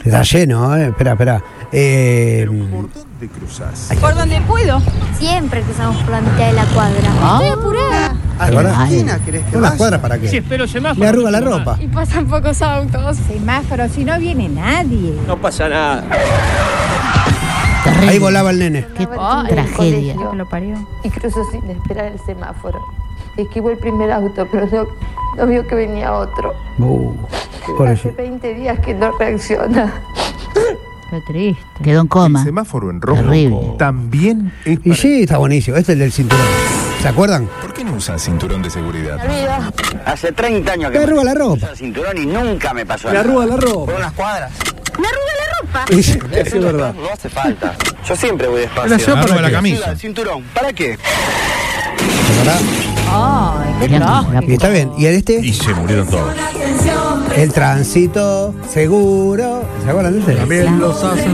Está lleno, espera. ¿Por dónde cruzás? Por donde puedo. Siempre cruzamos por la mitad de la cuadra. Estoy apurada. Argentina, ¿querés que ¿No las vaya? cuadras para qué? Si espero semáforo. Me arruga la ropa. Y pasan pocos autos. Semáforo, si no viene nadie. No pasa nada. Ahí volaba el nene. Qué Ay, tragedia. Que lo parió. Y cruzó sin esperar el semáforo. Esquivó el primer auto, pero no vio que venía otro. Hace Pobrecito. 20 días que no reacciona. Qué triste. Quedó en El coma. semáforo en rojo Terrible. también es Y sí, está buenísimo. Este es el del cinturón. ¿Se acuerdan? ¿Por qué no usan cinturón de seguridad? Hace 30 años que Me arruga la ropa. uso el cinturón y nunca me pasó Me nada. arruga la ropa. Por unas cuadras. Y sí, es verdad. No hace falta. Yo siempre voy despacio. Me arruga la camisa. El cinturón. ¿Para qué? ¿Verdad? Ay, qué Mirá, traje. Y está bien. ¿Y este? Y se murieron todos. El tránsito seguro. ¿Se acuerdan de este? También los hacen